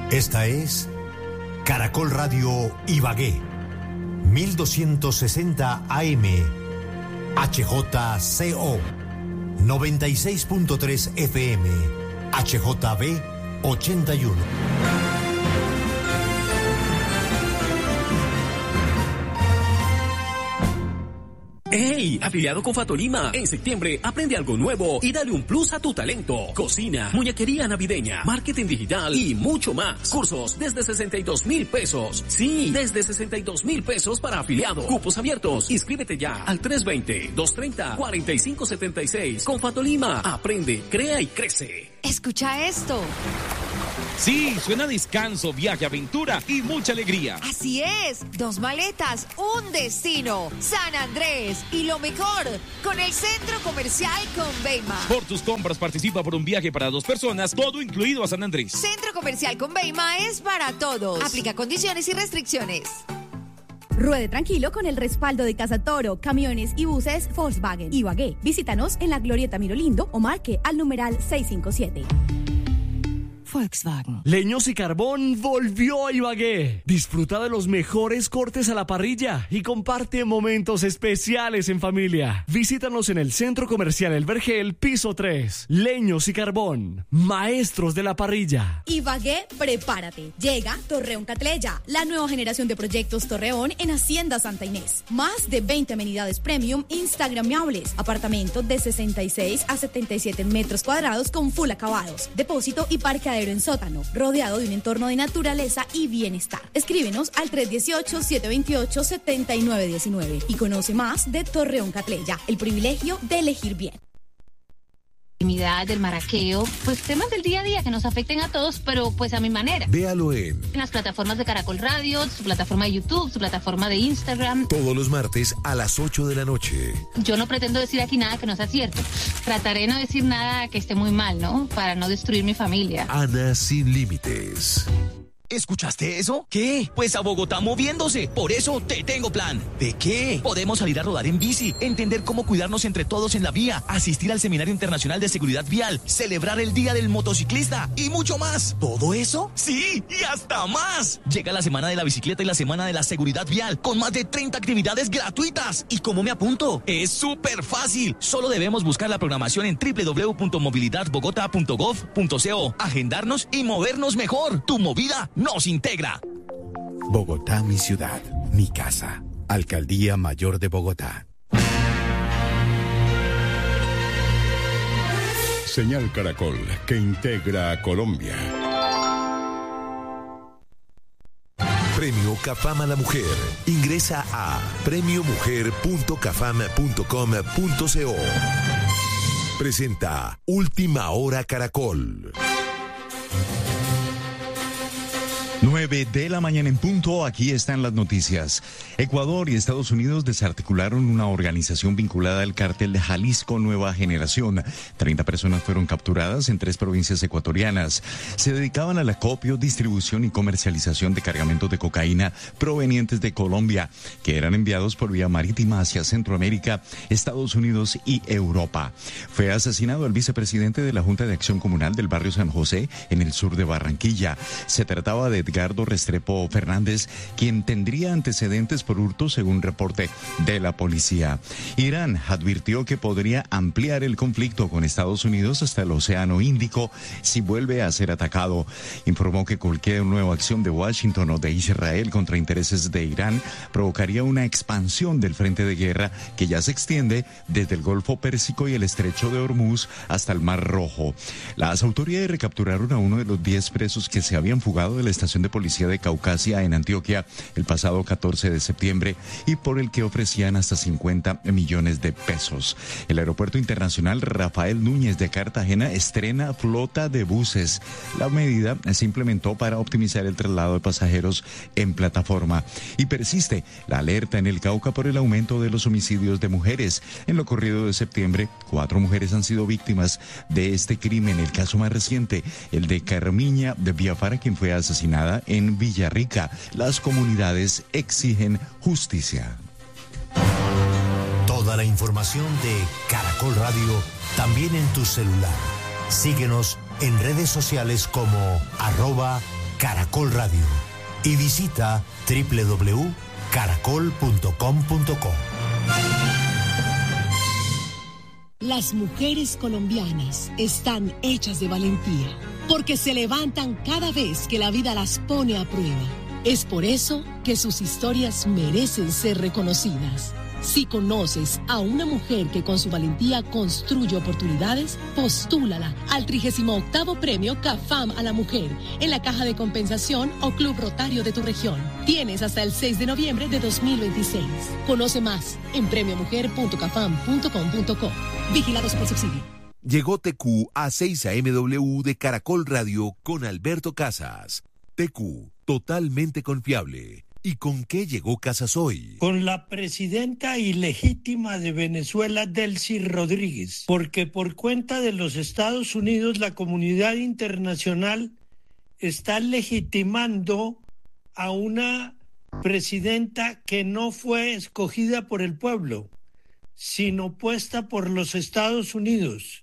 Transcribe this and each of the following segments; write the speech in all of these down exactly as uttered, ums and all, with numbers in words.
Esta es Caracol Radio Ibagué, mil doscientos sesenta A M, H J C O, noventa y seis punto tres F M, H J B ochenta y uno. ¡Hey! Afiliado con Fatolima. En septiembre, aprende algo nuevo y dale un plus a tu talento. Cocina, muñequería navideña, marketing digital y mucho más. Cursos desde sesenta y dos mil pesos. Sí, desde sesenta y dos mil pesos para afiliado. Cupos abiertos. Inscríbete ya al tres veinte, doscientos treinta, cuarenta y cinco setenta y seis. Con Fatolima, aprende, crea y crece. Escucha esto. Sí, suena descanso, viaje, aventura y mucha alegría. Así es, dos maletas, un destino, San Andrés y lo mejor, con el Centro Comercial Conveima. Por tus compras participa por un viaje para dos personas, todo incluido a San Andrés. Centro Comercial Conveima es para todos. Aplica condiciones y restricciones. Ruede tranquilo con el respaldo de Casa Toro, camiones y buses Volkswagen Ibagué. Visítanos en la Glorieta Mirolindo o marque al numeral seiscientos cincuenta y siete. Volkswagen. Leños y Carbón volvió a Ibagué. Disfruta de los mejores cortes a la parrilla y comparte momentos especiales en familia. Visítanos en el Centro Comercial El Vergel, piso tres. Leños y Carbón, maestros de la parrilla. Ibagué, prepárate. Llega Torreón Catleya, la nueva generación de proyectos Torreón en Hacienda Santa Inés. Más de veinte amenidades premium instagramables. Apartamento de sesenta y seis a setenta y siete metros cuadrados con full acabados. Depósito y parqueadero en sótano, rodeado de un entorno de naturaleza y bienestar. Escríbenos al tres uno ocho, siete dos ocho, siete nueve uno nueve y conoce más de Torreón Catleya, el privilegio de elegir bien. Del maraqueo, pues temas del día a día que nos afecten a todos, pero pues a mi manera. Véalo en En las plataformas de Caracol Radio, su plataforma de YouTube, su plataforma de Instagram. todos los martes a las ocho de la noche. Yo no pretendo decir aquí nada que no sea cierto. Trataré de no decir nada que esté muy mal, ¿no? Para no destruir mi familia. Ana sin límites. ¿Escuchaste eso? ¿Qué? Pues a Bogotá moviéndose. Por eso te tengo plan. ¿De qué? Podemos salir a rodar en bici, entender cómo cuidarnos entre todos en la vía, asistir al Seminario Internacional de Seguridad Vial, celebrar el Día del Motociclista y mucho más. ¿Todo eso? Sí, y hasta más. Llega la Semana de la Bicicleta y la Semana de la Seguridad Vial, con más de treinta actividades gratuitas. ¿Y cómo me apunto? Es súper fácil. Solo debemos buscar la programación en doble u doble u doble u punto movilidad bogotá punto gov punto co, agendarnos y movernos mejor. Tu movida nos integra. Bogotá, mi ciudad, mi casa. Alcaldía Mayor de Bogotá. Señal Caracol, que integra a Colombia. Premio Cafam a la Mujer. Ingresa a premio mujer punto cafam punto com punto co. Presenta Última Hora Caracol. nueve de la mañana en punto, aquí están las noticias. Ecuador y Estados Unidos desarticularon una organización vinculada al cártel de Jalisco Nueva Generación. treinta personas fueron capturadas en tres provincias ecuatorianas. Se dedicaban al acopio, distribución y comercialización de cargamentos de cocaína provenientes de Colombia, que eran enviados por vía marítima hacia Centroamérica, Estados Unidos y Europa. Fue asesinado el vicepresidente de la Junta de Acción Comunal del barrio San José, en el sur de Barranquilla. Se trataba de Edgardo Restrepo Fernández, quien tendría antecedentes por hurto, según reporte de la policía. Irán advirtió que podría ampliar el conflicto con Estados Unidos hasta el Océano Índico si vuelve a ser atacado. Informó que cualquier nueva acción de Washington o de Israel contra intereses de Irán provocaría una expansión del frente de guerra que ya se extiende desde el Golfo Pérsico y el Estrecho de Hormuz hasta el Mar Rojo. Las autoridades recapturaron a uno de los diez presos que se habían fugado de la estación de policía de Caucasia en Antioquia el pasado catorce de septiembre y por el que ofrecían hasta cincuenta millones de pesos. El Aeropuerto Internacional Rafael Núñez de Cartagena estrena flota de buses. La medida se implementó para optimizar el traslado de pasajeros en plataforma y persiste la alerta en el Cauca por el aumento de los homicidios de mujeres. En lo corrido de septiembre, cuatro mujeres han sido víctimas de este crimen. El caso más reciente, el de Carmiña de Biafara, quien fue asesinada en Villarrica. Las comunidades exigen justicia. Toda la información de Caracol Radio también en tu celular. Síguenos en redes sociales como arroba Caracol Radio y visita doble u doble u doble u punto caracol punto com punto co. Las mujeres colombianas están hechas de valentía, porque se levantan cada vez que la vida las pone a prueba. Es por eso que sus historias merecen ser reconocidas. Si conoces a una mujer que con su valentía construye oportunidades, postúlala al trigésimo octavo Premio CAFAM a la Mujer en la Caja de Compensación o Club Rotario de tu región. Tienes hasta el seis de noviembre de dos mil veintiséis. Conoce más en premio mujer punto cafam punto com punto co. Vigilados por subsidio. Llegó T Q a seis A M W de Caracol Radio con Alberto Casas. T Q, totalmente confiable. ¿Y con qué llegó Casas hoy? Con la presidenta ilegítima de Venezuela, Delcy Rodríguez, porque por cuenta de los Estados Unidos la comunidad internacional está legitimando a una presidenta que no fue escogida por el pueblo, sino puesta por los Estados Unidos.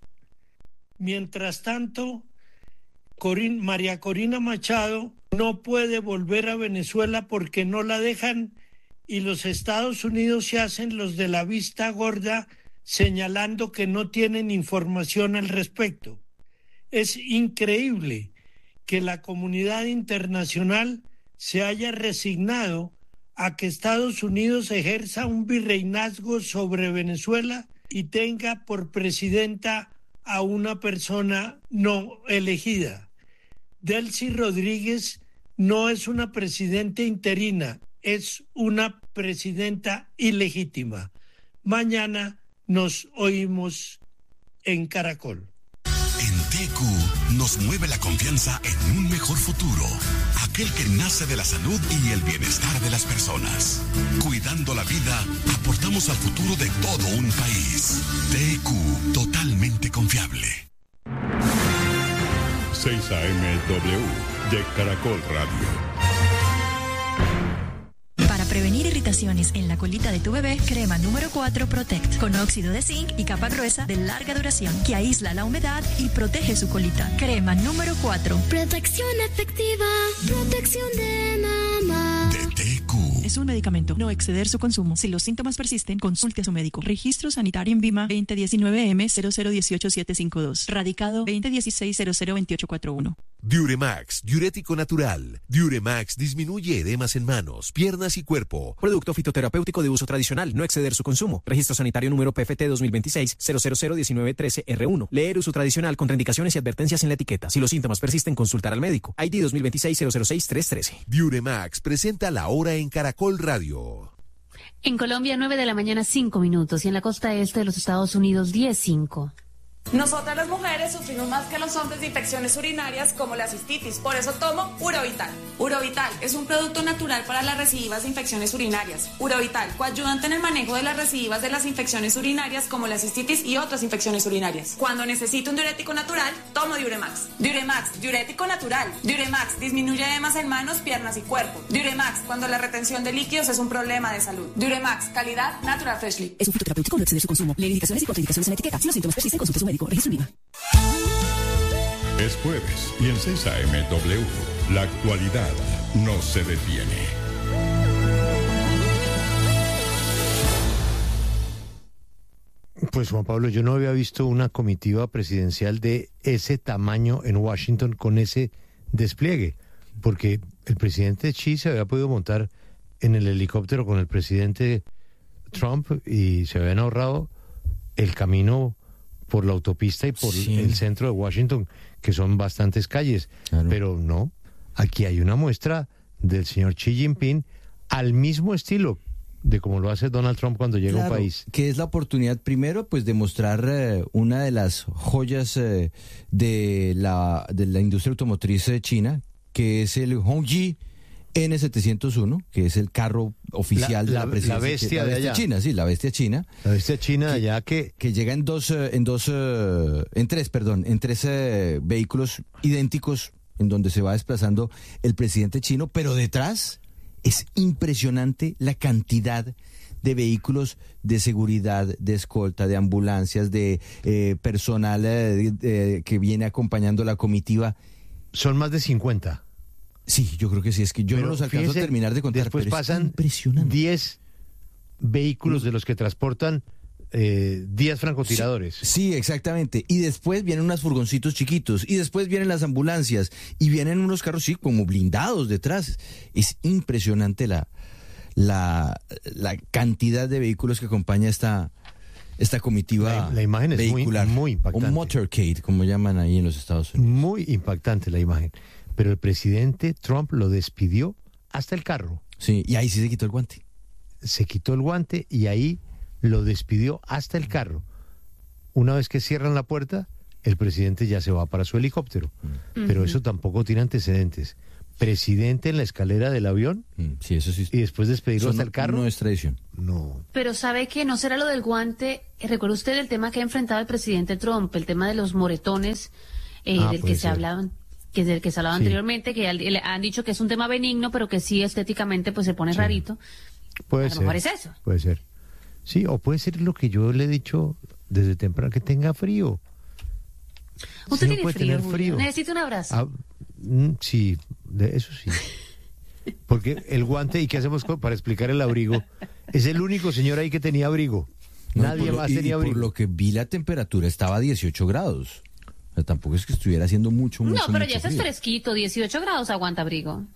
Mientras tanto, Corín, María Corina Machado no puede volver a Venezuela porque no la dejan y los Estados Unidos se hacen los de la vista gorda señalando que no tienen información al respecto. Es increíble que la comunidad internacional se haya resignado a que Estados Unidos ejerza un virreinazgo sobre Venezuela y tenga por presidenta a una persona no elegida. Delcy Rodríguez no es una presidenta interina, es una presidenta ilegítima. Mañana nos oímos en Caracol. En T Q nos mueve la confianza en un mejor futuro, aquel que nace de la salud y el bienestar de las personas. Cuidando la vida, aportamos al futuro de todo un país. T Q, totalmente confiable. seis A M W de Caracol Radio. Para prevenir irritaciones en la colita de tu bebé, crema número cuatro Protect, con óxido de zinc y capa gruesa de larga duración, que aísla la humedad y protege su colita. Crema número cuatro. Protección efectiva, protección de mamá. De T Q. Es un medicamento, no exceder su consumo. Si los síntomas persisten, consulte a su médico. Registro sanitario en Vima veinte diecinueve M cero cero dieciocho siete cinco dos. Radicado veinte dieciséis cero cero veintiocho cuarenta y uno. Diuremax, diurético natural. Diuremax disminuye edemas en manos, piernas y cuerpo. Producto fitoterapéutico de uso tradicional, no exceder su consumo. Registro sanitario número P F T dos mil veintiséis cero cero cero diecinueve trece R uno. Leer uso tradicional, contraindicaciones y advertencias en la etiqueta. Si los síntomas persisten, consultar al médico. I D dos mil veintiséis cero cero seis tres trece. Diuremax presenta la hora en Caracol Radio. En Colombia, nueve de la mañana, cinco minutos. Y en la costa este de los Estados Unidos, diez cinco. Nosotras las mujeres sufrimos más que los hombres de infecciones urinarias como la cistitis, por eso tomo Urovital. Urovital es un producto natural para las recidivas de infecciones urinarias. Urovital, coayudante en el manejo de las recidivas de las infecciones urinarias como la cistitis y otras infecciones urinarias. Cuando necesito un diurético natural, tomo Diuremax. Diuremax, diurético natural. Diuremax disminuye edemas en manos, piernas y cuerpo. Diuremax, cuando la retención de líquidos es un problema de salud. Diuremax, calidad Natural Freshly. Es un fitoterapéutico, no exceder su consumo. Lee indicaciones y contraindicaciones en la etiqueta. Si los síntomas persisten, consulte a su médico. Registro Vima. Es jueves y en seis A M W la actualidad no se detiene. Pues Juan Pablo, yo no había visto una comitiva presidencial de ese tamaño en Washington con ese despliegue, porque el presidente Xi se había podido montar en el helicóptero con el presidente Trump y se habían ahorrado el camino por la autopista y por sí. el centro de Washington, que son bastantes calles. Claro. Pero no, aquí hay una muestra del señor Xi Jinping al mismo estilo de como lo hace Donald Trump cuando llega claro, a un país. Que es la oportunidad primero pues de mostrar eh, una de las joyas eh, de, la, de la industria automotriz de China, que es el Hongji N setecientos uno, que es el carro oficial la, de la, la presidencia. La bestia, la bestia de allá. china, sí, la bestia china. La bestia china de allá que... Que llega en dos, en dos, en tres, perdón, en tres eh, vehículos idénticos en donde se va desplazando el presidente chino, pero detrás es impresionante la cantidad de vehículos de seguridad, de escolta, de ambulancias, de eh, personal eh, de, de, que viene acompañando la comitiva. Son más de cincuenta. Sí, yo creo que sí, es que yo Pero no los alcanzo fíjese, a terminar de contar. Después pero pasan diez vehículos de los que transportan eh, diez francotiradores. Sí, sí, exactamente. Y después vienen unos furgoncitos chiquitos, y después vienen las ambulancias, y vienen unos carros, sí, como blindados detrás. Es impresionante la, la, la cantidad de vehículos que acompaña esta, esta comitiva la, la imagen es vehicular. Muy, muy impactante. Un motorcade, como llaman ahí en los Estados Unidos. Muy impactante la imagen. Pero el presidente Trump lo despidió hasta el carro. Sí, y ahí sí se quitó el guante. Se quitó el guante y ahí lo despidió hasta el carro. Una vez que cierran la puerta, el presidente ya se va para su helicóptero. Mm. Pero eso tampoco tiene antecedentes. Presidente en la escalera del avión. Mm, sí, eso sí. Y después despedirlo hasta no, el carro. No es tradición. No. Pero sabe que no será lo del guante. ¿Recuerda usted el tema que ha enfrentado el presidente Trump? El tema de los moretones eh, ah, del que se ser. hablaban. Que es del que se hablaba sí. anteriormente, que le han dicho que es un tema benigno, pero que sí estéticamente pues se pone sí. rarito. Puede a ser. lo mejor es eso. Puede ser. Sí, o puede ser lo que yo le he dicho desde temprano, que tenga frío. Usted sí, tiene no frío, frío. Necesita un abrazo. Ah, sí, de eso sí. Porque el guante, ¿y qué hacemos para explicar el abrigo? Es el único señor ahí que tenía abrigo. No, Nadie lo, más y, tenía y abrigo. Por lo que vi, la temperatura estaba a dieciocho grados. O sea, tampoco es que estuviera haciendo mucho, mucho, No, pero mucho ya frío. es fresquito, dieciocho grados aguanta abrigo.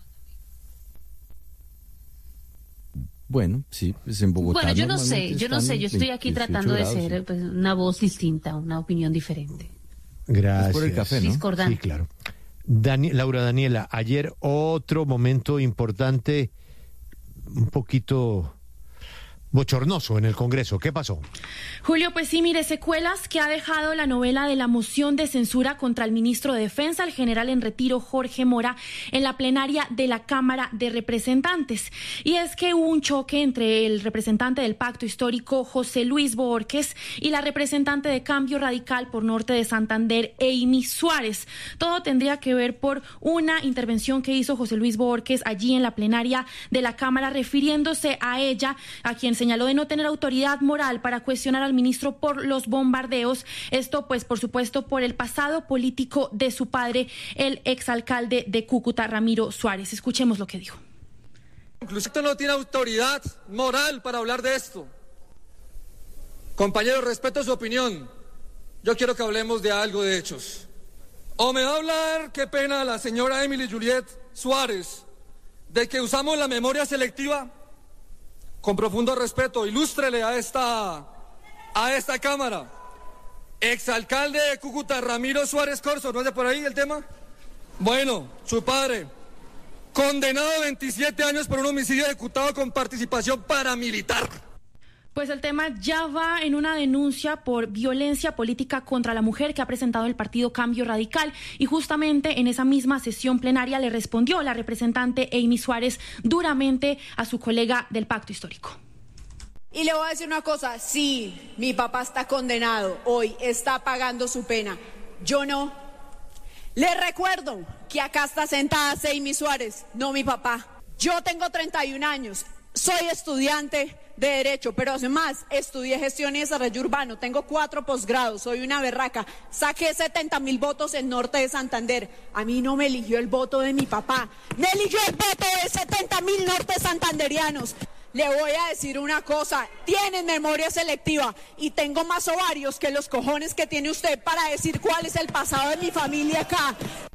Bueno, sí, pues en Bogotá. Bueno, yo no sé, yo no sé, yo estoy aquí tratando de ser sí. pues, una voz distinta, una opinión diferente. Gracias. Es por el café, ¿no? Discordante. Sí, claro. Dani, Laura Daniela, ayer otro momento importante, un poquito bochornoso en el Congreso. ¿Qué pasó? Julio, pues sí, mire, secuelas que ha dejado la novela de la moción de censura contra el ministro de Defensa, el general en retiro Jorge Mora, en la plenaria de la Cámara de Representantes. Y es que hubo un choque entre el representante del Pacto Histórico, José Luis Bohórquez, y la representante de Cambio Radical por Norte de Santander, Amy Suárez. Todo tendría que ver por una intervención que hizo José Luis Bohórquez allí en la plenaria de la Cámara, refiriéndose a ella, a quien señaló de no tener autoridad moral para cuestionar al ministro por los bombardeos. Esto, pues, por supuesto, por el pasado político de su padre, el exalcalde de Cúcuta, Ramiro Suárez. Escuchemos lo que dijo. Incluso usted no tiene autoridad moral para hablar de esto. Compañero, respeto su opinión. Yo quiero que hablemos de algo de hechos. O me va a hablar, qué pena, la señora Emily Juliet Suárez, de que usamos la memoria selectiva. Con profundo respeto, ilústrele a esta, a esta Cámara. Exalcalde de Cúcuta, Ramiro Suárez Corzo, ¿no es de por ahí el tema? Bueno, su padre, condenado a veintisiete años por un homicidio ejecutado con participación paramilitar. Pues el tema ya va en una denuncia por violencia política contra la mujer que ha presentado el partido Cambio Radical, y justamente en esa misma sesión plenaria le respondió la representante Amy Suárez duramente a su colega del Pacto Histórico. Y le voy a decir una cosa, sí, mi papá está condenado hoy, está pagando su pena, yo no. Le recuerdo que acá está sentada Amy Suárez, no mi papá. Yo tengo treinta y un años, soy estudiante de Derecho, pero además estudié Gestión y Desarrollo Urbano, tengo cuatro posgrados, soy una berraca, saqué setenta mil votos en Norte de Santander. A mí no me eligió el voto de mi papá, me eligió el voto de setenta mil norte santanderianos. Le voy a decir una cosa, tienen memoria selectiva y tengo más ovarios que los cojones que tiene usted para decir cuál es el pasado de mi familia acá.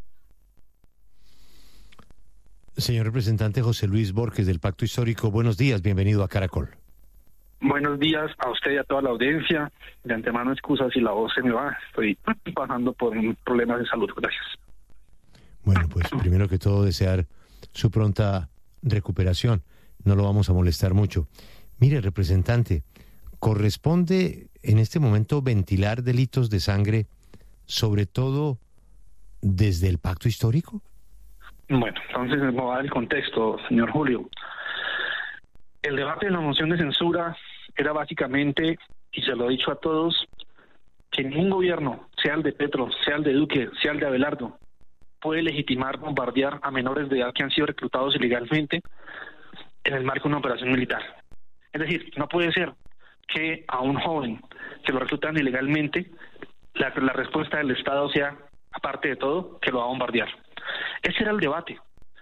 Señor representante José Luis Bohórquez del Pacto Histórico, buenos días, bienvenido a Caracol. Buenos días a usted y a toda la audiencia. De antemano, excusas si la voz se me va. Estoy pasando por problemas de salud. Gracias. Bueno, pues primero que todo desear su pronta recuperación. No lo vamos a molestar mucho. Mire, representante, ¿corresponde en este momento ventilar delitos de sangre, sobre todo desde el Pacto Histórico? Bueno, entonces me voy a dar el contexto, señor Julio. El debate de la moción de censura era básicamente, y se lo he dicho a todos, que ningún gobierno, sea el de Petro, sea el de Duque, sea el de Abelardo, puede legitimar bombardear a menores de edad que han sido reclutados ilegalmente en el marco de una operación militar. Es decir, no puede ser que a un joven que lo reclutan ilegalmente, la, la respuesta del Estado sea, aparte de todo, que lo va a bombardear. Ese era el debate.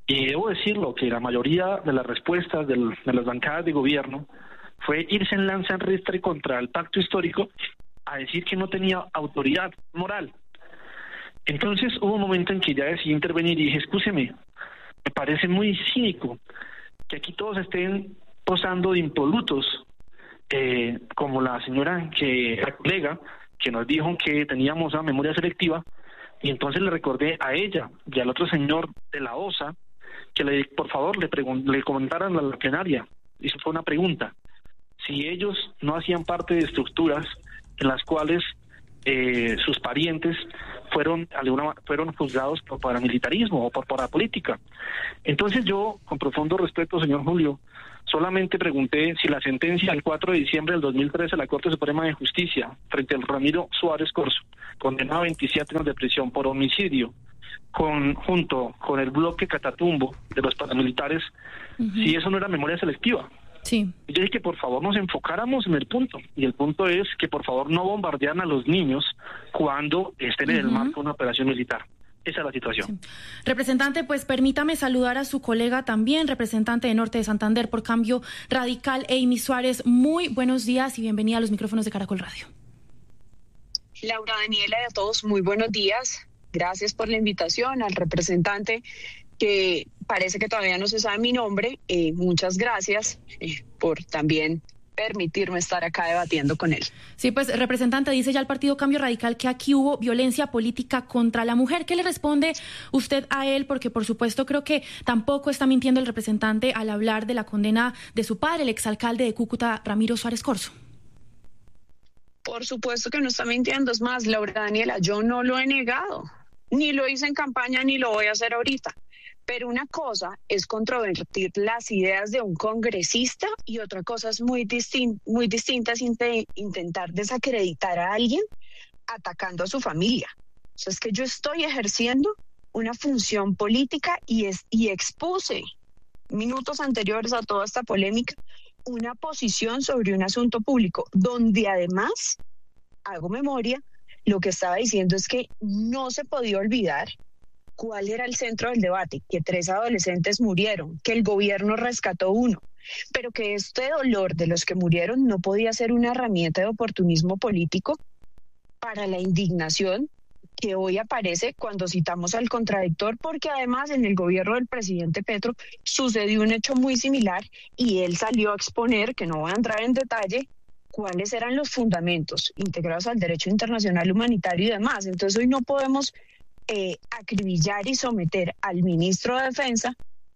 Y debo decirlo, que la mayoría de las respuestas del, de las bancadas de gobierno fue irse en lanza en ristre contra el pacto histórico a decir que no tenía autoridad moral. Entonces hubo un momento en que ya decidí intervenir y dije, escúcheme, me parece muy cínico que aquí todos estén posando de impolutos, eh, como la señora que, la colega, que nos dijo que teníamos una memoria selectiva, y entonces le recordé a ella y al otro señor de la O S A que le, por favor le, le comentaran a la plenaria, y eso fue una pregunta, si ellos no hacían parte de estructuras en las cuales eh, sus parientes fueron alguna, fueron juzgados por paramilitarismo o por parapolítica. Entonces yo, con profundo respeto, señor Julio, solamente pregunté si la sentencia del cuatro de diciembre del dos mil trece de la Corte Suprema de Justicia frente al Ramiro Suárez Corzo, condenado a veintisiete años de prisión por homicidio, con junto con el bloque Catatumbo de los paramilitares, uh-huh. si eso no era memoria selectiva. Sí. Yo dije que por favor nos enfocáramos en el punto, y el punto es que por favor no bombardean a los niños cuando estén uh-huh. en el marco de una operación militar. Esa es la situación. Sí. Representante, pues permítame saludar a su colega también, representante de Norte de Santander por Cambio Radical, Amy Suárez. Muy buenos días y bienvenida a los micrófonos de Caracol Radio. Laura, Daniela y a todos, muy buenos días. Gracias por la invitación. Al representante, que parece que todavía no se sabe mi nombre, eh, muchas gracias eh, por también permitirme estar acá debatiendo con él. Sí, pues representante, dice ya el Partido Cambio Radical que aquí hubo violencia política contra la mujer. ¿Qué le responde usted a él? Porque por supuesto creo que tampoco está mintiendo el representante al hablar de la condena de su padre, el exalcalde de Cúcuta, Ramiro Suárez Corzo. Por supuesto que no está mintiendo. Es más, Laura, Daniela, yo no lo he negado. Ni lo hice en campaña ni lo voy a hacer ahorita. Pero una cosa es controvertir las ideas de un congresista y otra cosa es muy, distin- muy distinta es int- intentar desacreditar a alguien atacando a su familia. O sea, es que yo estoy ejerciendo una función política y, es, y expuse minutos anteriores a toda esta polémica una posición sobre un asunto público donde además, hago memoria, lo que estaba diciendo es que no se podía olvidar cuál era el centro del debate, que tres adolescentes murieron, que el gobierno rescató uno, pero que este dolor de los que murieron no podía ser una herramienta de oportunismo político para la indignación que hoy aparece cuando citamos al contradictor, porque además en el gobierno del presidente Petro sucedió un hecho muy similar y él salió a exponer, que no voy a entrar en detalle, cuáles eran los fundamentos integrados al derecho internacional humanitario y demás. Entonces hoy no podemos eh, acribillar y someter al ministro de Defensa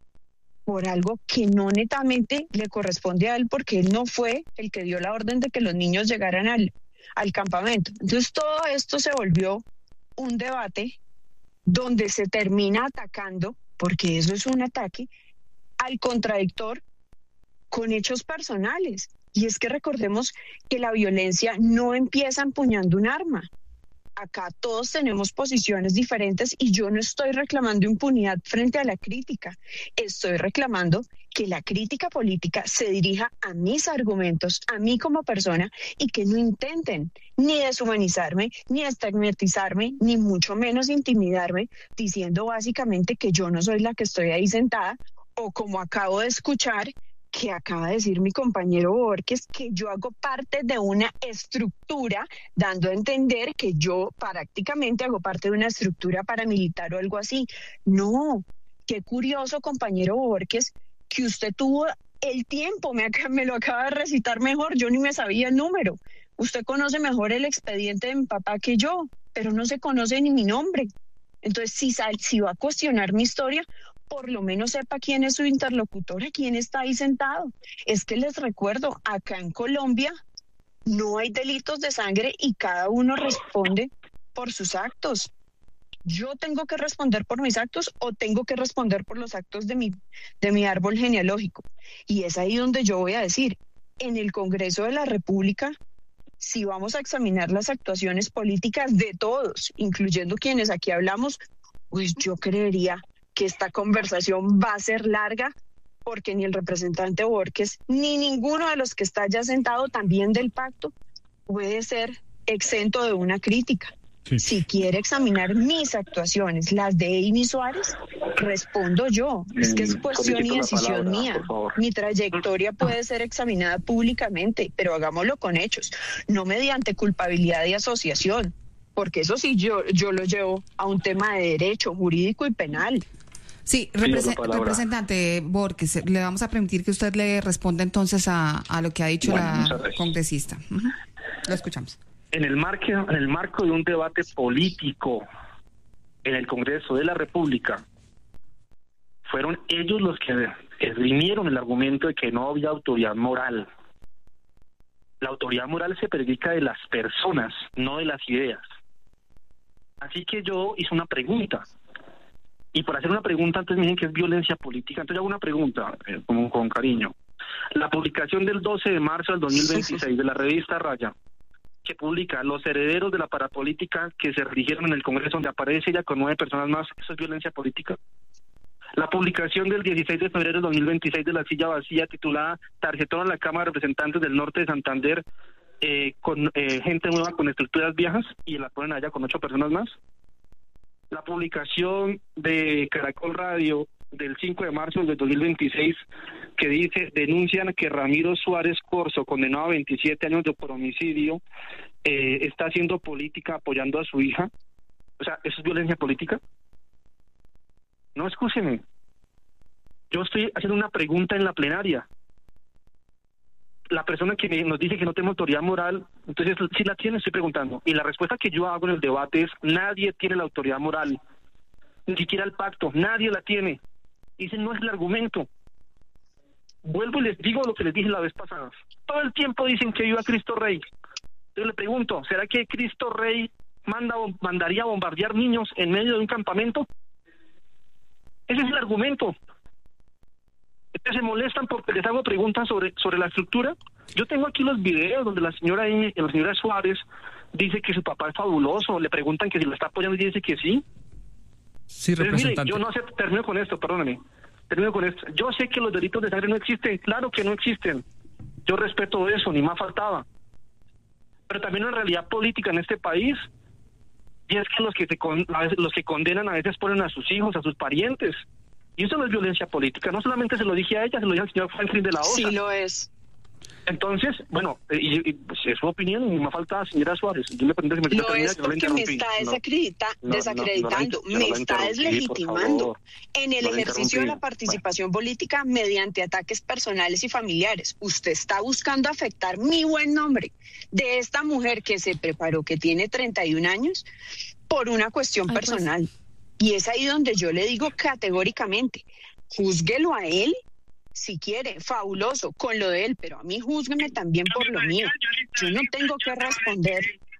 por algo que no netamente le corresponde a él, porque él no fue el que dio la orden de que los niños llegaran al, al campamento. Entonces todo esto se volvió un debate donde se termina atacando, porque eso es un ataque, al contradictor con hechos personales. Y es que recordemos que la violencia no empieza empuñando un arma. Acá todos tenemos posiciones diferentes y yo no estoy reclamando impunidad frente a la crítica. Estoy reclamando que la crítica política se dirija a mis argumentos, a mí como persona, y que no intenten ni deshumanizarme, ni estigmatizarme, ni mucho menos intimidarme, diciendo básicamente que yo no soy la que estoy ahí sentada, o como acabo de escuchar, que acaba de decir mi compañero Borges, que yo hago parte de una estructura, dando a entender que yo prácticamente hago parte de una estructura paramilitar o algo así. No, qué curioso, compañero Borges, que usted tuvo el tiempo, me, me lo acaba de recitar mejor, yo ni me sabía el número. Usted conoce mejor el expediente de mi papá que yo, pero no se conoce ni mi nombre. Entonces, si, sal, si va a cuestionar mi historia, por lo menos sepa quién es su interlocutora, quién está ahí sentado. Es que les recuerdo, acá en Colombia no hay delitos de sangre y cada uno responde por sus actos. Yo tengo que responder por mis actos o tengo que responder por los actos de mi, de mi árbol genealógico. Y es ahí donde yo voy a decir, en el Congreso de la República, si vamos a examinar las actuaciones políticas de todos, incluyendo quienes aquí hablamos, pues yo creería que esta conversación va a ser larga, porque ni el representante Borges, ni ninguno de los que está ya sentado también del pacto, puede ser exento de una crítica. Sí. Si quiere examinar mis actuaciones, las de Amy Suárez, respondo yo. Es que es cuestión y decisión mía. Mi trayectoria puede ser examinada públicamente, pero hagámoslo con hechos, no mediante culpabilidad y asociación, porque eso sí yo, yo lo llevo a un tema de derecho jurídico y penal. Sí, represen- representante Borges, le vamos a permitir que usted le responda entonces a, a lo que ha dicho bueno, la congresista. Uh-huh. Lo escuchamos. En el marco, en el marco de un debate político en el Congreso de la República, fueron ellos los que esgrimieron el argumento de que no había autoridad moral. La autoridad moral se predica de las personas, no de las ideas. Así que yo hice una pregunta. Y por hacer una pregunta, antes me dicen que es violencia política. Entonces yo hago una pregunta, eh, con, con cariño. La publicación del doce de marzo del dos mil veintiséis de la revista Raya, que publica Los herederos de la parapolítica que se religieron en el Congreso, donde aparece ella con nueve personas más, ¿eso es violencia política? La publicación del dieciséis de febrero del dos mil veintiséis de La Silla Vacía, titulada Tarjetón a la Cámara de Representantes del Norte de Santander, eh, con eh, gente nueva con estructuras viejas, y la ponen allá con ocho personas más. La publicación de Caracol Radio del cinco de marzo del dos mil veintiséis, que dice, denuncian que Ramiro Suárez Corzo, condenado a veintisiete años de por homicidio, eh, está haciendo política apoyando a su hija. O sea, ¿eso es violencia política? No, escúcheme. Yo estoy haciendo una pregunta en la plenaria. La persona que nos dice que no tenemos autoridad moral, entonces si la tiene, estoy preguntando. Y la respuesta que yo hago en el debate es, nadie tiene la autoridad moral. Ni siquiera el pacto, nadie la tiene. Y ese no es el argumento. Vuelvo y les digo lo que les dije la vez pasada. Todo el tiempo dicen que viva Cristo Rey. Yo le pregunto, ¿será que Cristo Rey manda, mandaría a bombardear niños en medio de un campamento? Ese es el argumento. Entonces se molestan porque les hago preguntas sobre, sobre la estructura. Yo tengo aquí los videos donde la señora, la señora Suárez dice que su papá es fabuloso. Le preguntan que si lo está apoyando y dice que sí. Sí, Entonces, representante. mire, yo no sé, termino con esto, perdóname. Termino con esto. Yo sé que los delitos de sangre no existen, claro que no existen. Yo respeto eso, ni más faltaba. Pero también una realidad política en este país, y es que los que, te con, a veces, los que condenan a veces ponen a sus hijos, a sus parientes. Y eso no es violencia política. No solamente se lo dije a ella, se lo dije al señor Franklin de la Osa. Sí lo es. Entonces, bueno, y, y pues, es su opinión, ni más falta, señora Suárez. Yo le pregunté si me no es porque me está desacredita, no, desacreditando, no, no, no, no me está deslegitimando en el no ejercicio de la participación bueno. política mediante ataques personales y familiares. Usted está buscando afectar mi buen nombre de esta mujer que se preparó, que tiene treinta y un años, por una cuestión Ay, personal. Pues. Y es ahí donde yo le digo categóricamente, júzguelo a él si quiere, fabuloso, con lo de él, pero a mí júzgueme también por lo mío. Yo no tengo que responder.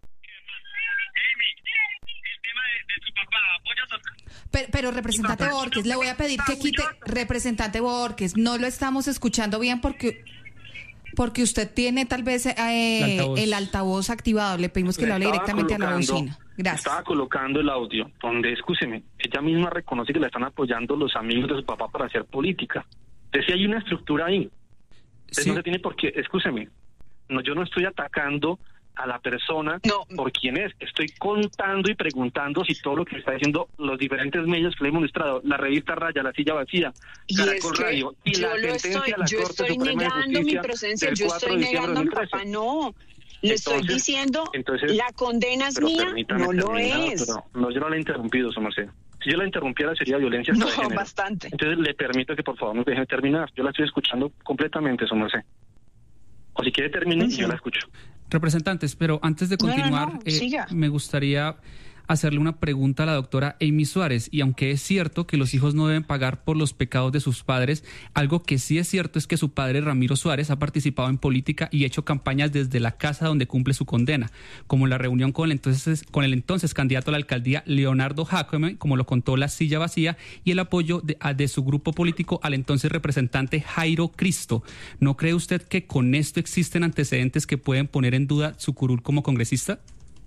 Pero, pero representante Borges, le voy a pedir que quite, representante Borges, no lo estamos escuchando bien porque porque usted tiene tal vez eh, el, altavoz. el altavoz activado. Le pedimos que le, le hable directamente a la bocina. Gracias. Estaba colocando el audio donde, escúcheme, ella misma reconoce que la están apoyando los amigos de su papá para hacer política. Entonces, si hay una estructura ahí, entonces sí. no se tiene por qué, escúcheme, no, yo no estoy atacando a la persona no. por quién es, estoy contando y preguntando si todo lo que está diciendo los diferentes medios que le hemos mostrado, la revista Raya, La Silla Vacía, y Caracol Radio, y yo la sentencia estoy, de la yo Corte estoy Suprema de negando Justicia mi presencia, del yo estoy negando a mi papá, no. Le entonces, estoy diciendo, entonces, la condena es mía, no lo es. Pero, no, yo no la he interrumpido, su merced. Si yo la interrumpiera sería violencia no, de género. Bastante. Entonces le permito que por favor me deje terminar. Yo la estoy escuchando completamente, su merced. O si quiere termine, sí. yo la escucho. Representantes, pero antes de continuar, no, no, no, eh, me gustaría hacerle una pregunta a la doctora Amy Suárez. Y aunque es cierto que los hijos no deben pagar por los pecados de sus padres, algo que sí es cierto es que su padre, Ramiro Suárez, ha participado en política y hecho campañas desde la casa donde cumple su condena, como la reunión con el entonces, con el entonces candidato a la alcaldía, Leonardo Jacome, como lo contó La Silla Vacía, y el apoyo de, de su grupo político al entonces representante Jairo Cristo. ¿No cree usted que con esto existen antecedentes que pueden poner en duda su curul como congresista?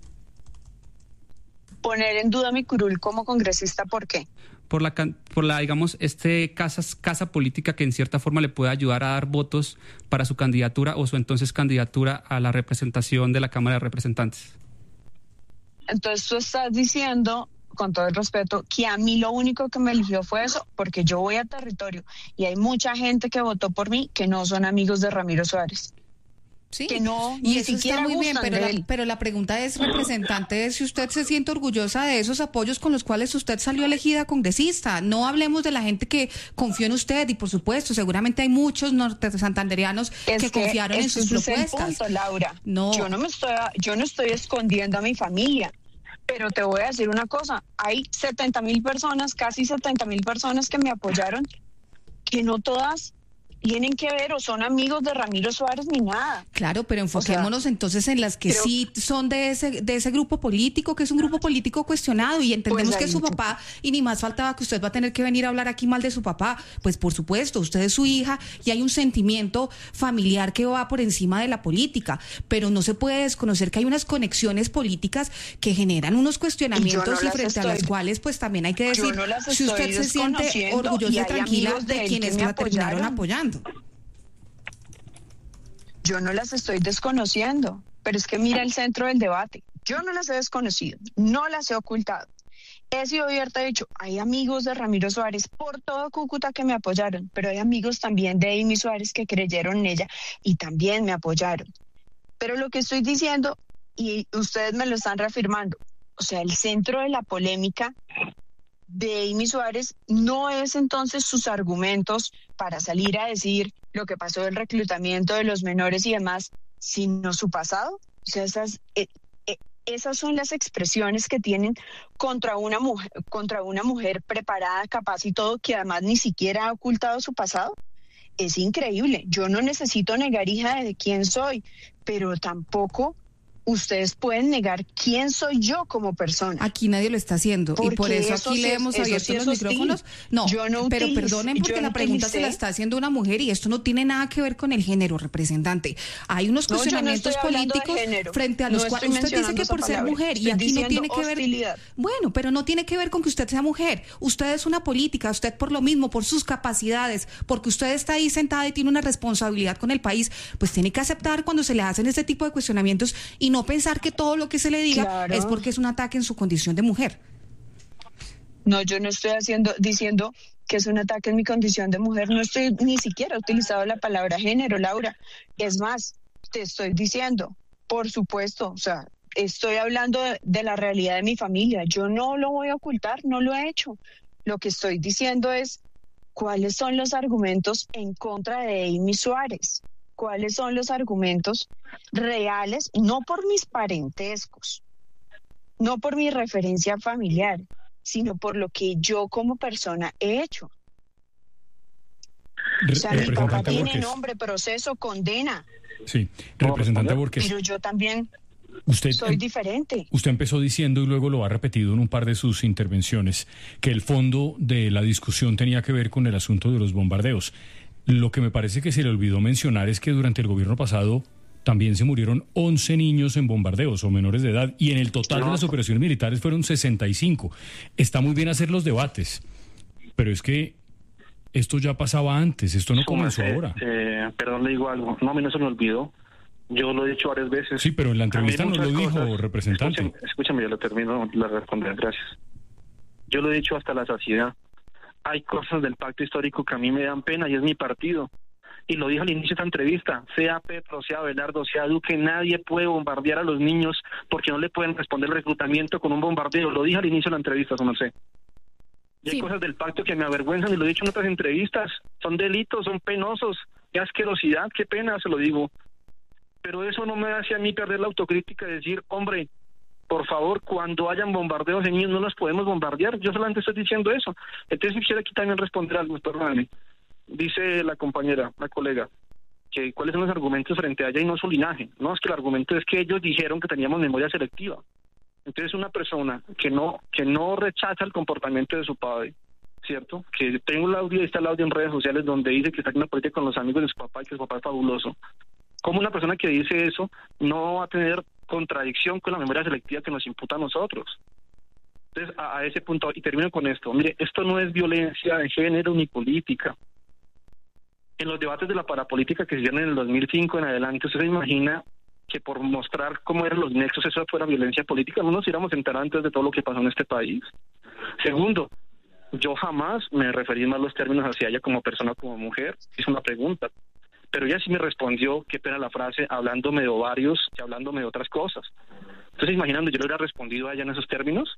Poner en duda mi curul como congresista, ¿por qué? Por la, por la digamos, este casa, casa política que en cierta forma le puede ayudar a dar votos para su candidatura o su entonces candidatura a la representación de la Cámara de Representantes. Entonces tú estás diciendo, con todo el respeto, que a mí lo único que me eligió fue eso, porque yo voy a territorio y hay mucha gente que votó por mí que no son amigos de Ramiro Suárez. Sí, que no, y ni eso siquiera está muy bien, gustan pero de la, él. pero la pregunta es, representante, si usted se siente orgullosa de esos apoyos con los cuales usted salió elegida congresista. No hablemos de la gente que confió en usted, y por supuesto, seguramente hay muchos norte santanderianos Es que, que confiaron en ese sus es el propuestas. punto, Laura. No. Yo no me estoy, yo no estoy escondiendo a mi familia, pero te voy a decir una cosa, hay setenta mil personas, casi setenta mil personas que me apoyaron, que no todas tienen que ver o son amigos de Ramiro Suárez ni nada. Claro, pero enfoquémonos o sea, entonces en las que pero, sí son de ese de ese grupo político, que es un grupo político cuestionado, y entendemos pues que su papá, y ni más faltaba que usted va a tener que venir a hablar aquí mal de su papá. Pues por supuesto, usted es su hija y hay un sentimiento familiar que va por encima de la política, pero no se puede desconocer que hay unas conexiones políticas que generan unos cuestionamientos y, y frente estoy, a las cuales pues también hay que decir, no si usted se siente orgullosa y tranquila de, de quienes la terminaron apoyando. Yo no las estoy desconociendo, pero es que mira el centro del debate. Yo no las he desconocido, no las he ocultado. He sido abierta, he dicho, hay amigos de Ramiro Suárez por todo Cúcuta que me apoyaron, pero hay amigos también de Amy Suárez que creyeron en ella y también me apoyaron. Pero lo que estoy diciendo, y ustedes me lo están reafirmando, o sea, el centro de la polémica de Amy Suárez no es entonces sus argumentos para salir a decir lo que pasó del reclutamiento de los menores y demás, sino su pasado. O sea, esas, eh, eh, esas son las expresiones que tienen contra una mujer, contra una mujer preparada, capaz y todo, que además ni siquiera ha ocultado su pasado. Es increíble. Yo no necesito negar, hija, de quién soy, pero tampoco ustedes pueden negar quién soy yo como persona. Aquí nadie lo está haciendo. Porque y por eso, eso aquí sí, le hemos abierto sí los hostil. micrófonos. No, yo no pero utilice, perdonen porque no la pregunta utilicé. se la está haciendo una mujer y esto no tiene nada que ver con el género, representante. Hay unos cuestionamientos no, no políticos frente a los no cuales usted dice que por ser palabra. mujer Estoy y aquí no tiene que hostilidad. ver. Bueno, pero no tiene que ver con que usted sea mujer. Usted es una política, usted por lo mismo, por sus capacidades, porque usted está ahí sentada y tiene una responsabilidad con el país, pues tiene que aceptar cuando se le hacen este tipo de cuestionamientos y no pensar que todo lo que se le diga Claro. es porque es un ataque en su condición de mujer. No, yo no estoy haciendo, diciendo que es un ataque en mi condición de mujer, no estoy ni siquiera utilizado la palabra género, Laura. Es más, te estoy diciendo, por supuesto, o sea, estoy hablando de, de la realidad de mi familia. Yo no lo voy a ocultar, no lo he hecho. Lo que estoy diciendo es cuáles son los argumentos en contra de Amy Suárez. ¿Cuáles son los argumentos reales? No por mis parentescos, no por mi referencia familiar, sino por lo que yo como persona he hecho. O sea, mi papá tiene nombre, proceso, condena. Sí, representante Borges. Pero yo también usted, soy diferente. Usted empezó diciendo, y luego lo ha repetido en un par de sus intervenciones, que el fondo de la discusión tenía que ver con el asunto de los bombardeos. Lo que me parece que se le olvidó mencionar es que durante el gobierno pasado también se murieron once niños en bombardeos o menores de edad, y en el total de las operaciones militares fueron sesenta y cinco. Está muy bien hacer los debates, pero es que esto ya pasaba antes, esto no comenzó eh, ahora. Eh, perdón, le digo algo, no, a mí no se me olvidó. Yo lo he dicho varias veces. Sí, pero en la entrevista no lo dijo, cosas, representante. Escúchame, escúchame, ya lo termino, la responder, gracias. Yo lo he dicho hasta la saciedad. Hay cosas del pacto histórico que a mí me dan pena y es mi partido. Y lo dije al inicio de esta entrevista, sea Petro, sea Abelardo, sea Duque, nadie puede bombardear a los niños porque no le pueden responder el reclutamiento con un bombardeo. Lo dije al inicio de la entrevista, no sé. Y hay sí. cosas del pacto que me avergüenzan y lo he dicho en otras entrevistas. Son delitos, son penosos. Qué asquerosidad, qué pena, se lo digo. Pero eso no me hace a mí perder la autocrítica y decir, hombre, por favor, cuando hayan bombardeos de niños no los podemos bombardear. Yo solamente estoy diciendo eso. Entonces quisiera aquí también responder algo, perdóname. Dice la compañera, la colega, que cuáles son los argumentos frente a ella y no su linaje. No, es que el argumento es que ellos dijeron que teníamos memoria selectiva. Entonces una persona que no que no rechaza el comportamiento de su padre, ¿cierto? Que tengo el audio, está el audio en redes sociales donde dice que está en una política con los amigos de su papá y que su papá es fabuloso. ¿Cómo una persona que dice eso no va a tener contradicción con la memoria selectiva que nos imputa a nosotros? Entonces, a, a ese punto, y termino con esto, mire, esto no es violencia de género ni política. En los debates de la parapolítica que se hicieron en el dos mil cinco en adelante, usted se imagina que por mostrar cómo eran los nexos eso fuera violencia política, no nos hubiéramos enterado antes de todo lo que pasó en este país. Segundo, yo jamás me referí en malos términos hacia ella como persona, como mujer, hice una pregunta, pero ella sí me respondió, qué pena la frase, hablándome de ovarios y hablándome de otras cosas. Entonces, imaginando, yo le hubiera respondido a ella en esos términos,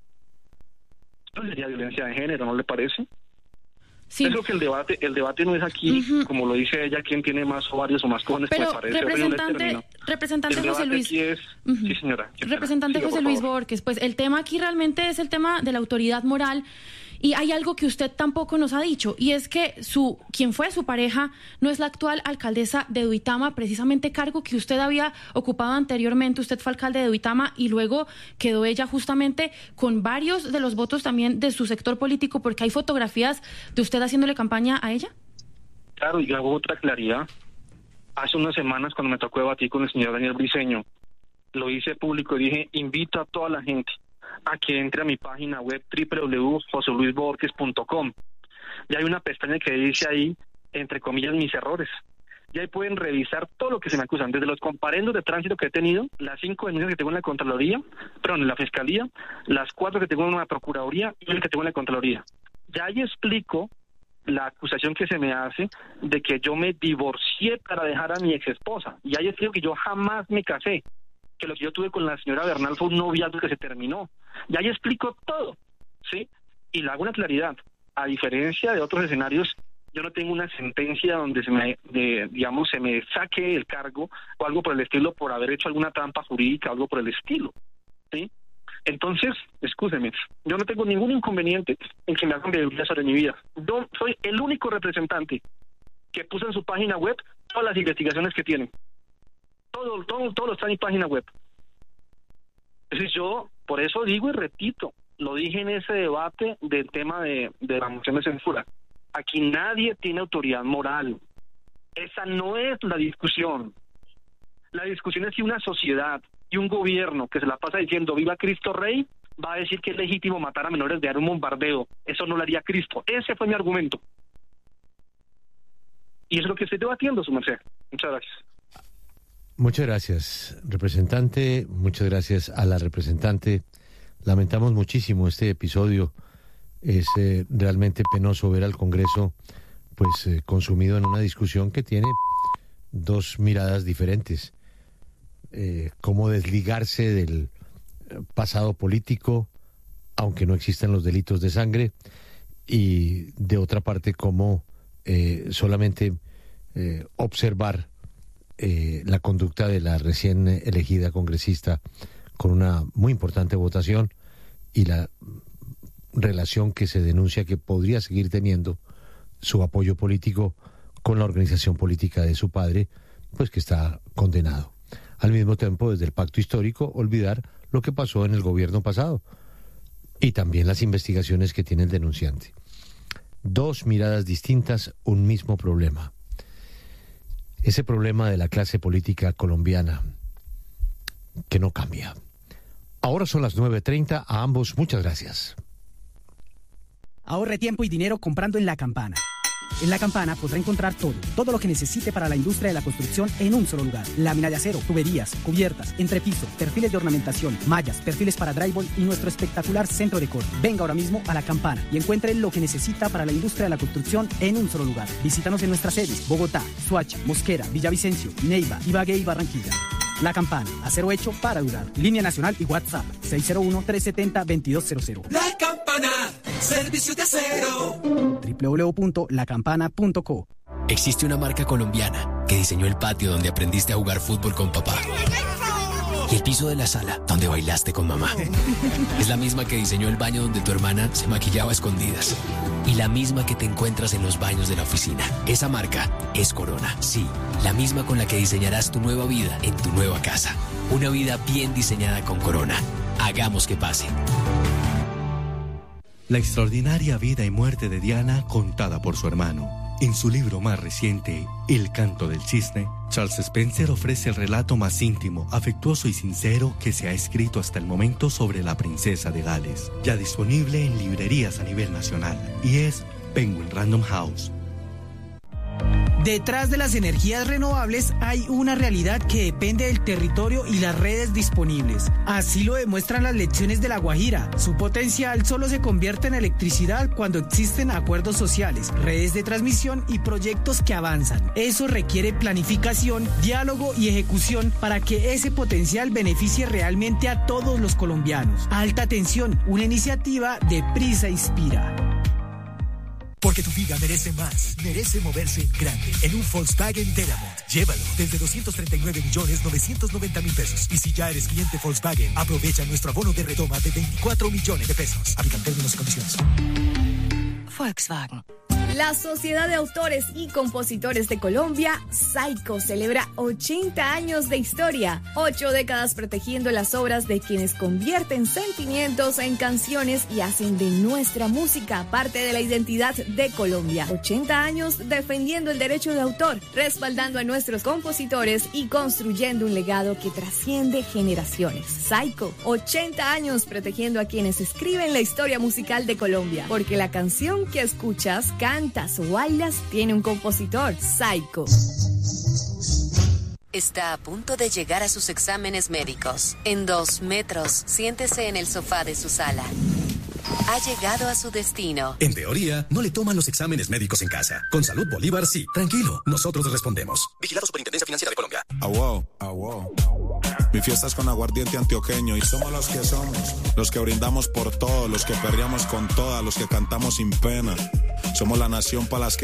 eso sería violencia de género, ¿no le parece? Sí. Creo que el debate el debate no es aquí, uh-huh. como lo dice ella, quién tiene más ovarios o más cojones, pero me parece representante, representante el José Luis. Es, uh-huh. Sí, señora. Representante Siga, José Luis Borges, pues el tema aquí realmente es el tema de la autoridad moral. Y hay algo que usted tampoco nos ha dicho, y es que su quien fue su pareja no es la actual alcaldesa de Duitama, precisamente cargo que usted había ocupado anteriormente. Usted fue alcalde de Duitama y luego quedó ella justamente con varios de los votos también de su sector político, porque hay fotografías de usted haciéndole campaña a ella. Claro, y hago otra claridad. Hace unas semanas, cuando me tocó debatir con el señor Daniel Briceño, lo hice público y dije, invito a toda la gente a que entre a mi página web doble u doble u doble u punto jose luis borges punto com. Y hay una pestaña que dice ahí, entre comillas, mis errores. Y ahí pueden revisar todo lo que se me acusan, desde los comparendos de tránsito que he tenido, las cinco denuncias que tengo en la Contraloría, perdón, en la Fiscalía, las cuatro que tengo en la Procuraduría y el que tengo en la Contraloría. Ya ahí explico la acusación que se me hace de que yo me divorcié para dejar a mi ex esposa. Y ahí explico que yo jamás me casé, que lo que yo tuve con la señora Bernal fue un noviazgo que se terminó. Y ahí explico todo, ¿sí? Y le hago una claridad. A diferencia de otros escenarios, yo no tengo una sentencia donde se me, de, digamos, se me saque el cargo o algo por el estilo por haber hecho alguna trampa jurídica o algo por el estilo, ¿sí? Entonces, excúseme, yo no tengo ningún inconveniente en que me hagan veeduría sobre mi vida. Yo soy el único representante que puso en su página web todas las investigaciones que tienen. Todo, todo, todo está en mi página web. Entonces yo, por eso digo y repito, lo dije en ese debate del tema de, de la moción de censura. Aquí nadie tiene autoridad moral. Esa no es la discusión. La discusión es si una sociedad y un gobierno que se la pasa diciendo viva Cristo Rey va a decir que es legítimo matar a menores de edad en un bombardeo. Eso no lo haría Cristo. Ese fue mi argumento. Y eso es lo que estoy debatiendo, su merced. Muchas gracias. Muchas gracias, representante. Muchas gracias a la representante. Lamentamos muchísimo este episodio. Es eh, realmente penoso ver al Congreso pues eh, consumido en una discusión que tiene dos miradas diferentes. Eh, cómo desligarse del pasado político, aunque no existan los delitos de sangre, y de otra parte cómo eh, solamente eh, observar eh, la conducta de la recién elegida congresista con una muy importante votación y la relación que se denuncia que podría seguir teniendo su apoyo político con la organización política de su padre, pues que está condenado. Al mismo tiempo, desde el pacto histórico, olvidar lo que pasó en el gobierno pasado y también las investigaciones que tiene el denunciante. Dos miradas distintas, un mismo problema. Ese problema de la clase política colombiana que no cambia. Ahora son las nueve treinta, a ambos muchas gracias. Ahorre tiempo y dinero comprando en La Campana. En La Campana podrá encontrar todo, todo lo que necesite para la industria de la construcción en un solo lugar. Lámina de acero, tuberías, cubiertas, entrepiso, perfiles de ornamentación, mallas, perfiles para drywall y nuestro espectacular centro de corte. Venga ahora mismo a La Campana y encuentre lo que necesita para la industria de la construcción en un solo lugar. Visítanos en nuestras sedes: Bogotá, Soacha, Mosquera, Villavicencio, Neiva, Ibagué y Barranquilla. La Campana, acero hecho para durar. Línea nacional y WhatsApp seis cero uno, tres siete cero, dos dos cero cero. La Campana, servicio de acero. doble u doble u doble u punto la campana punto co. Existe una marca colombiana que diseñó el patio donde aprendiste a jugar fútbol con papá y el piso de la sala donde bailaste con mamá. Es la misma que diseñó el baño donde tu hermana se maquillaba a escondidas y la misma que te encuentras en los baños de la oficina. Esa marca es Corona. Sí, la misma con la que diseñarás tu nueva vida en tu nueva casa. Una vida bien diseñada con Corona. Hagamos que pase. La extraordinaria vida y muerte de Diana contada por su hermano. En su libro más reciente, El canto del cisne, Charles Spencer ofrece el relato más íntimo, afectuoso y sincero que se ha escrito hasta el momento sobre la princesa de Gales. Ya disponible en librerías a nivel nacional y es Penguin Random House. Detrás de las energías renovables hay una realidad que depende del territorio y las redes disponibles. Así lo demuestran las lecciones de La Guajira. Su potencial solo se convierte en electricidad cuando existen acuerdos sociales, redes de transmisión y proyectos que avanzan. Eso requiere planificación, diálogo y ejecución para que ese potencial beneficie realmente a todos los colombianos. Alta Tensión, una iniciativa de Prisa Inspira. Porque tu vida merece más, merece moverse en grande, en un Volkswagen Teramont. Llévalo desde doscientos treinta y nueve millones novecientos noventa mil pesos. Y si ya eres cliente Volkswagen, aprovecha nuestro abono de retoma de veinticuatro millones de pesos. Aplican términos y condiciones. Volkswagen. La Sociedad de Autores y Compositores de Colombia, SAICO, celebra ochenta años de historia, ocho décadas protegiendo las obras de quienes convierten sentimientos en canciones y hacen de nuestra música parte de la identidad de Colombia. ochenta años defendiendo el derecho de autor, respaldando a nuestros compositores y construyendo un legado que trasciende generaciones. SAICO, ochenta años protegiendo a quienes escriben la historia musical de Colombia, porque la canción que escuchas, cantas o bailas tiene un compositor. SAICO. Está a punto de llegar a sus exámenes médicos. En dos metros, siéntese en el sofá de su sala. Ha llegado a su destino. En teoría, no le toman los exámenes médicos en casa. Con Salud Bolívar, sí. Tranquilo, nosotros respondemos. Vigilado Superintendencia Financiera de Colombia. Ah, wow, ah, wow. Mi fiesta es con aguardiente antioqueño y somos los que somos. Los que brindamos por todo, los que perreamos con todas, los que cantamos sin pena. Somos la nación para las que